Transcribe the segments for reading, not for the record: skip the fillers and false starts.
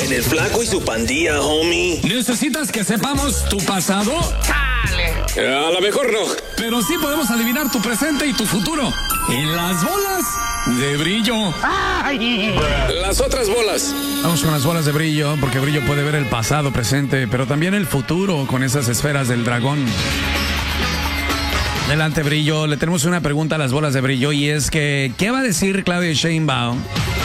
En el Flaco y su Pandilla, homie. ¿Necesitas que sepamos tu pasado? ¡Chale! A lo mejor no. Pero sí podemos adivinar tu presente y tu futuro. En las bolas de brillo. ¡Ay! Las otras bolas. Vamos con las bolas de brillo, porque brillo puede ver el pasado, presente, pero también el futuro con esas esferas del dragón. Adelante, Brillo. Le tenemos una pregunta a las bolas de brillo y es que, ¿qué va a decir Claudia Sheinbaum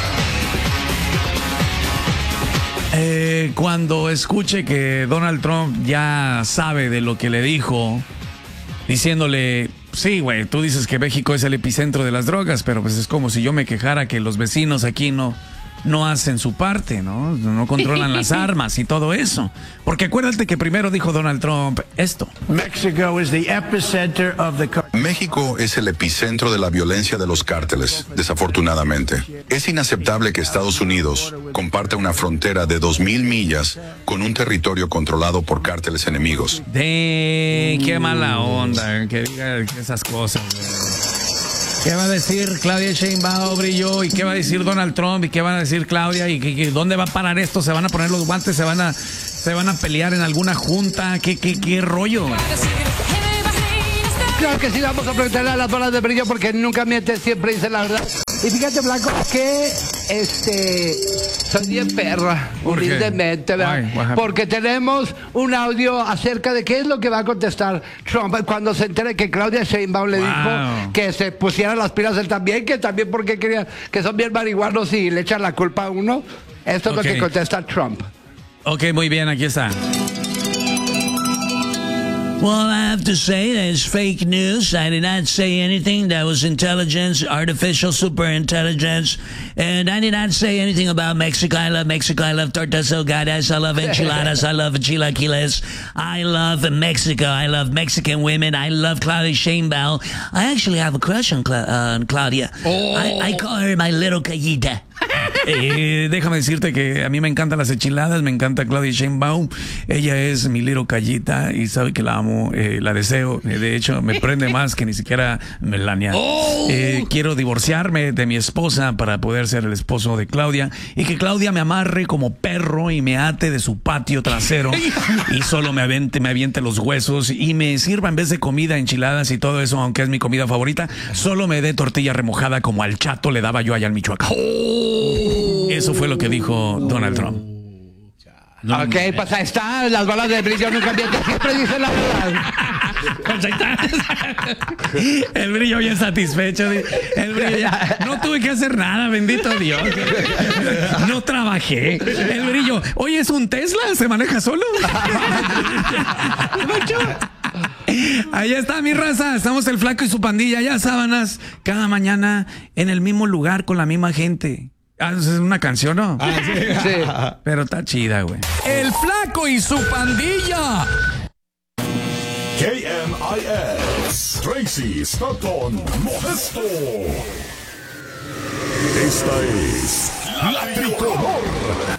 cuando escuche que Donald Trump ya sabe de lo que le dijo, diciéndole, sí, güey, tú dices que México es el epicentro de las drogas, pero pues es como si yo me quejara que los vecinos aquí no hacen su parte, ¿no? No controlan las armas y todo eso. Porque acuérdate que primero dijo Donald Trump esto. México es el epicentro de la violencia de los cárteles, desafortunadamente. Es inaceptable que Estados Unidos comparta una frontera de 2,000 millas con un territorio controlado por cárteles enemigos. Qué mala onda que diga esas cosas, güey. ¿Qué va a decir Claudia Sheinbaum, Brillo? ¿Y qué va a decir Donald Trump? ¿Y qué va a decir Claudia? ¿Y dónde va a parar esto? ¿Se van a poner los guantes? ¿Se van a pelear en alguna junta? ¿Qué rollo? Claro que sí, vamos a preguntarle a las bolas de brillo porque nunca miente, siempre dice la verdad. Y fíjate, Blanco, que soy bien perra, humildemente, ¿verdad? Porque tenemos un audio acerca de qué es lo que va a contestar Trump cuando se entere que Claudia Sheinbaum le dijo que se pusiera las pilas él también, que también porque querían, que son bien marihuanos y le echan la culpa a uno. Esto es lo que contesta Trump. Ok, muy bien, aquí está. Well, I have to say that it's fake news. I did not say anything that was intelligence, artificial super intelligence. And I did not say anything about Mexico. I love Mexico. I love tortas ahogadas. I love enchiladas. I love chilaquiles. I love Mexico. I love Mexican women. I love Claudia Sheinbaum. I actually have a crush on Claudia. Oh. I call her my little callita. Déjame decirte que a mí me encantan las enchiladas, me encanta Claudia Sheinbaum. Ella es mi little callita y sabe que la amo, la deseo. De hecho, me prende más que ni siquiera Melania. Quiero divorciarme de mi esposa para poder ser el esposo de Claudia y que Claudia me amarre como perro y me ate de su patio trasero y solo me aviente los huesos y me sirva en vez de comida, enchiladas y todo eso, aunque es mi comida favorita, solo me dé tortilla remojada como al Chato le daba yo allá en Michoacán. Eso fue lo que dijo Donald Trump. No, ok, pues ahí está. Las bolas de brillo nunca mienten, siempre dicen la verdad. El Brillo bien satisfecho. El Brillo no tuve que hacer nada, bendito Dios. No trabajé. El Brillo, oye, ¿es un Tesla? ¿Se maneja solo? Ahí está mi raza, estamos el Flaco y su pandilla, ya sábanas, cada mañana en el mismo lugar con la misma gente. ¿Es una canción, no? Sí. Pero está chida, güey. El Flaco y su pandilla. KMIX, Tracy, Stockton, Modesto. Esta es La Tricolor.